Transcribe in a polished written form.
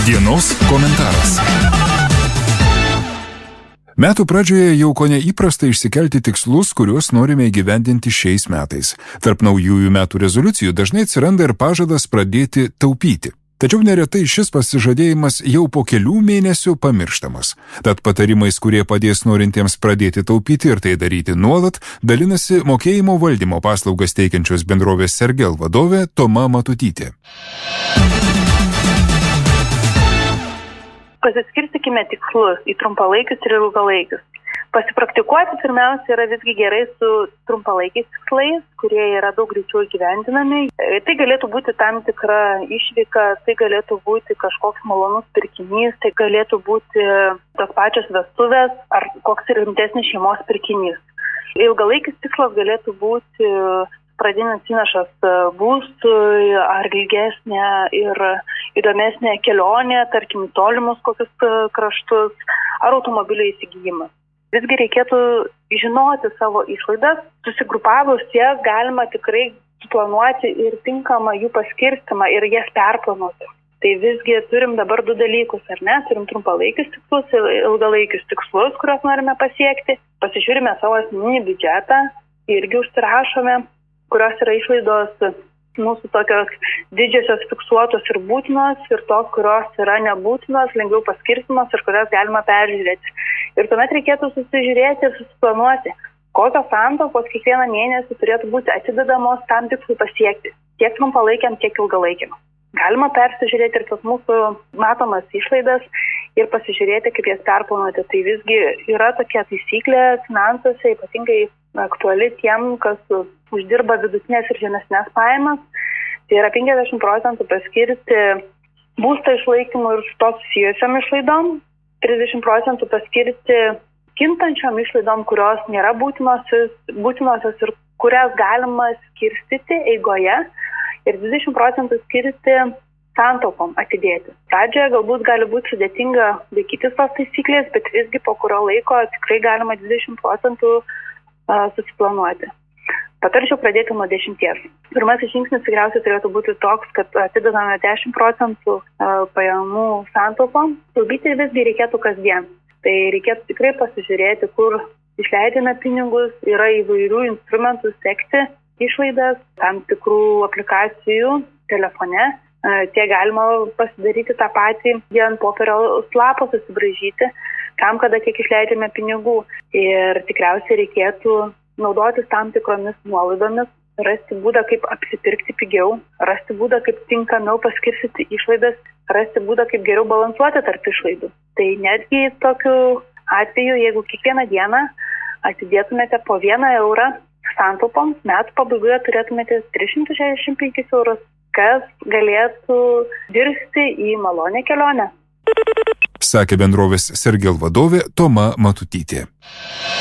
Dienos komentaras. Metų pradžioje jau kone įprasta išsikelti tikslus, kuriuos norime įgyvendinti šiais metais. Tarp naujųjų metų rezoliucijų dažnai atsiranda ir pažadas pradėti taupyti. Tačiau neretai šis pasižadėjimas jau po kelių mėnesių pamirštamas. Tad patarimais, kurie padės norintiems pradėti taupyti ir tai daryti nuolat, dalinasi mokėjimo valdymo paslaugas teikiančios bendrovės Sergel vadovė Toma Matutytė. Pasiskirstykime tikslus į trumpalaikius ir ilgalaikius. Pasipraktikuoti pirmiausia yra visgi gerai su trumpalaikiais tikslais, kurie yra daug greičiau įgyvendinami. Tai galėtų būti tam tikra išvyka, tai galėtų būti kažkoks malonus pirkinys, tai galėtų būti tos pačios vestuvės ar koks rimtesnis šeimos pirkinys. Ilgalaikis tikslas galėtų būti pradinis įnašas būstui ar ilgesnė ir įdomesnė kelionė, tarkim, tolimus kokius kraštus ar automobilio įsigijimas. Visgi reikėtų žinoti savo išlaidas, susigrupavus jas galima tikrai suplanuoti ir tinkamą jų paskirstimą ir jas perplanuoti. Tai visgi turim dabar du dalykus, ar ne? Turim trumpalaikius tikslus ir ilgalaikius tikslus, kuriuos norime pasiekti. Pasižiūrime savo asmeninį biudžetą, irgi užsirašome, kurios yra išlaidos mūsų tokios didžiosios fiksuotos ir būtinos ir tos, kurios yra nebūtinos, lengviau paskirstimos ir kurias galima peržiūrėti. Ir tuomet reikėtų susižiūrėti ir susiplanuoti, kokios santaupos kiekvieną mėnesį turėtų būti atidedamos tam tikslui pasiekti, tiek trumpalaikiam, tiek ilgalaikiam. Galima persižiūrėti ir tas mūsų matomas išlaidas ir pasižiūrėti, kaip jas perplanuoti. Tai visgi yra tokia taisyklė finansuose, ypatingai aktuali tiem, kas uždirba vidutinės ir žemesnės pajamas. Tai yra 50% paskirti būsto išlaikymui ir su to susijusiam išlaidom, 30% paskirti kintančiom išlaidom, kurios nėra būtinosios ir kurias galima skirstyti eigoje, ir 20% skirti santaupom atidėti. Pradžioje galbūt gali būti sudėtinga laikytis tos taisyklės, bet visgi po kurio laiko tikrai galima 20% susiplanuoti. Patarčiau pradėti nuo 10. Pirmasis žingsnis tikriausiai turėtų būti toks, kad atidedame 10% pajamų santaupom. Taupyti visgi reikėtų kasdien. Tai reikėtų tikrai pasižiūrėti, kur išleidžiame pinigus, yra įvairių instrumentų sekti išlaidas, tam tikrų aplikacijų telefone. Tie galima pasidaryti tą patį, jie ant popieriaus lapo susibraižyti, kam kada kiek išleidžiame pinigų. Ir tikriausiai reikėtų naudotis tam tikromis nuolaidomis, rasti būdą, kaip apsipirkti pigiau, rasti būdą, kaip tinkamiau paskirstyti išlaidas, rasti būdą, kaip geriau balansuoti tarp išlaidų. Tai netgi tokiu atveju, jeigu kiekvieną dieną atidėtumėte po 1 eurą santaupoms, metų pabaigoje turėtumėte 365 eurus, kas galėtų virsti į malonę kelionę. Sakė bendrovės Sergel vadovė Toma Matutytė.